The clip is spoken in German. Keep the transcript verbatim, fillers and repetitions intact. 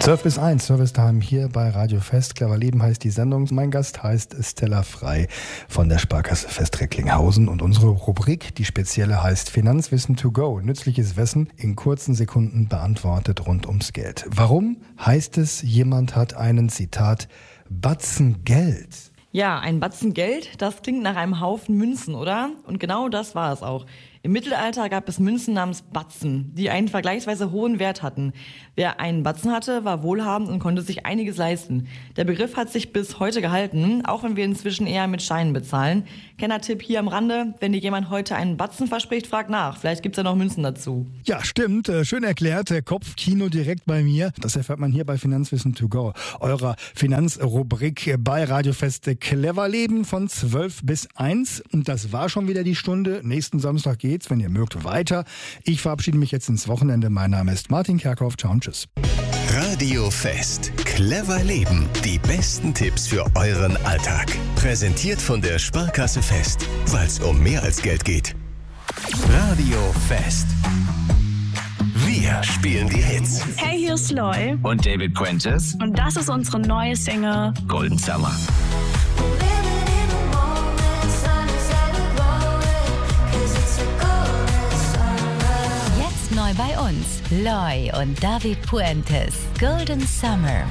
zwölf bis eins, Service Time hier bei Radio Fest. Clever Leben heißt die Sendung. Mein Gast heißt Stella Frei von der Sparkasse Fest Recklinghausen. Und unsere Rubrik, die spezielle, heißt Finanzwissen to go. Nützliches Wissen in kurzen Sekunden beantwortet rund ums Geld. Warum heißt es, jemand hat einen, Zitat, Batzen Geld? Ja, ein Batzen Geld, das klingt nach einem Haufen Münzen, oder? Und genau das war es auch. Im Mittelalter gab es Münzen namens Batzen, die einen vergleichsweise hohen Wert hatten. Wer einen Batzen hatte, war wohlhabend und konnte sich einiges leisten. Der Begriff hat sich bis heute gehalten, auch wenn wir inzwischen eher mit Scheinen bezahlen. Kennertipp hier am Rande: Wenn dir jemand heute einen Batzen verspricht, frag nach. Vielleicht gibt's ja noch Münzen dazu. Ja, stimmt. Schön erklärt. Kopfkino direkt bei mir. Das erfährt man hier bei Finanzwissen to go, eurer Finanzrubrik bei Radio Fest Clever Leben von zwölf bis eins. Und das war schon wieder die Stunde. Nächsten Samstag geht's, wenn ihr mögt, weiter. Ich verabschiede mich jetzt ins Wochenende. Mein Name ist Martin Kerkhoff. Ciao und tschüss. Radio Fest. Clever Leben. Die besten Tipps für euren Alltag. Präsentiert von der Sparkasse Fest. Weil es um mehr als Geld geht. Radio Fest. Wir spielen die Hits. Hey, hier ist Loy. Und David Puentes. Und das ist unsere neue Single Golden Summer. Jetzt neu bei uns. Loy und David Puentes. Golden Summer.